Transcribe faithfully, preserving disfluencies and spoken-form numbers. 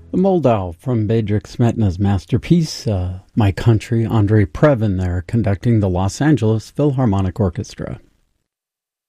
The Moldau from Bedřich Smetana's masterpiece, uh, My Country, Andrei Previn there conducting the Los Angeles Philharmonic Orchestra.